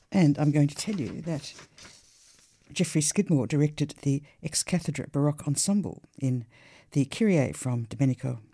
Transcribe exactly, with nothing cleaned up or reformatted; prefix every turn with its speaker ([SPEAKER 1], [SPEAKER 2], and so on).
[SPEAKER 1] And I'm going to tell you that Geoffrey Skidmore directed the Ex Cathedra Baroque Ensemble in the Kyrie from Domenico